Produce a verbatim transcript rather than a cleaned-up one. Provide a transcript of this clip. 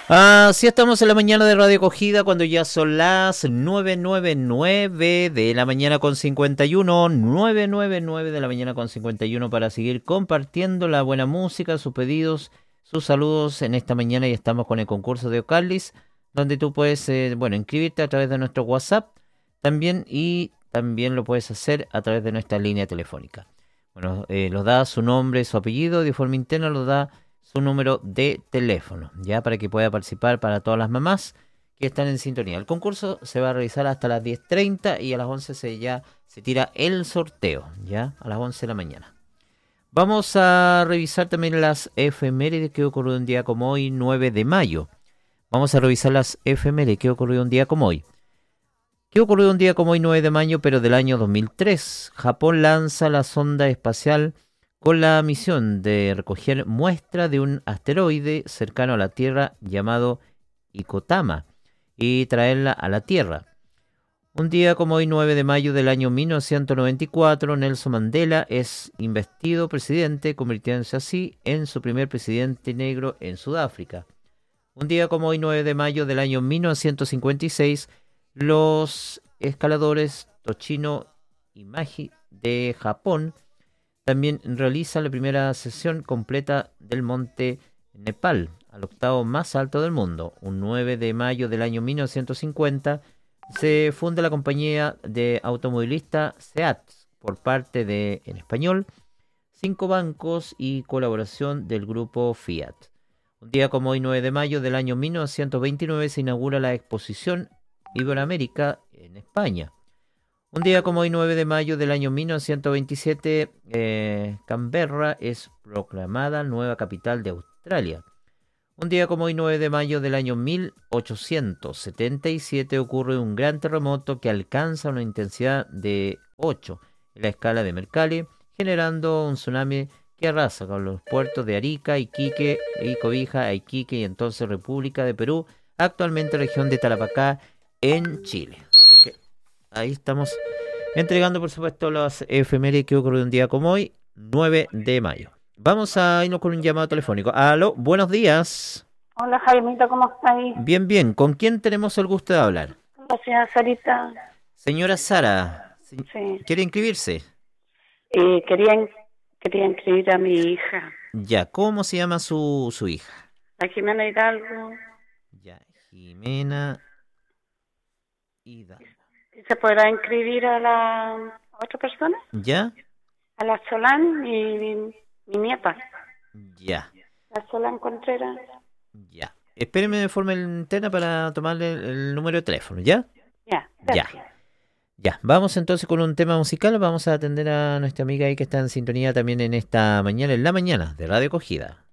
Así estamos en la mañana de Radio Acogida cuando ya son las nueve nueve nueve de la mañana con cincuenta y uno, nueve nueve nueve de la mañana con cincuenta y uno para seguir compartiendo la buena música, sus pedidos, sus saludos en esta mañana y estamos con el concurso de Ocalis, donde tú puedes, eh, bueno, inscribirte a través de nuestro WhatsApp también y también lo puedes hacer a través de nuestra línea telefónica. Bueno, eh, lo da su nombre, su apellido, de forma interna lo da su número de teléfono, ya para que pueda participar para todas las mamás que están en sintonía. El concurso se va a realizar hasta las diez treinta y a las once se ya se tira el sorteo, ya a las once de la mañana. Vamos a revisar también las efemérides que ocurrió un día como hoy, nueve de mayo. Vamos a revisar las efemérides que ocurrió un día como hoy. ¿Qué ocurrió un día como hoy, nueve de mayo, pero del año dos mil tres? Japón lanza la sonda espacial con la misión de recoger muestra de un asteroide cercano a la Tierra llamado Icotama y traerla a la Tierra. Un día como hoy, nueve de mayo del año mil novecientos noventa y cuatro, Nelson Mandela es investido presidente, convirtiéndose así en su primer presidente negro en Sudáfrica. Un día como hoy, nueve de mayo del año mil novecientos cincuenta y seis, los escaladores Toshino Imagi de Japón también realiza la primera sesión completa del monte Nepal, al octavo más alto del mundo. Un nueve de mayo del año mil novecientos cincuenta se funda la compañía de automovilista SEAT por parte de, en español, cinco bancos y colaboración del grupo Fiat. Un día como hoy, nueve de mayo del año mil novecientos veintinueve, se inaugura la exposición Iberoamérica en España. Un día como hoy, nueve de mayo del año mil novecientos veintisiete, eh, Canberra es proclamada nueva capital de Australia. Un día como hoy, nueve de mayo del año mil ochocientos setenta y siete, ocurre un gran terremoto que alcanza una intensidad de ocho en la escala de Mercalli, generando un tsunami que arrasa con los puertos de Arica, Iquique y Cobija, Iquique y entonces República de Perú, actualmente región de Tarapacá en Chile. Así que ahí estamos entregando, por supuesto, las efemérides que ocurrió un día como hoy, nueve de mayo. Vamos a irnos con un llamado telefónico. Aló, buenos días. Hola, Jaimito, ¿cómo estáis? Bien, bien. ¿Con quién tenemos el gusto de hablar? Gracias, Sarita. Señora Sara, Sí. ¿quiere inscribirse? Eh, quería, in- quería inscribir a mi hija, Ya, ¿cómo se llama su, su hija? la Jimena Hidalgo. Ya, Jimena Hidalgo. ¿Se podrá inscribir a la a otra persona? ¿Ya? A la Solán, mi, mi, mi nieta. Ya, La Solán Contreras. ya. Espéreme de forma interna para tomarle el, el número de teléfono, ¿ya? Ya, Ya. gracias. Ya, vamos entonces con un tema musical. Vamos a atender a nuestra amiga ahí que está en sintonía también en esta mañana, en la mañana de Radio Acogida.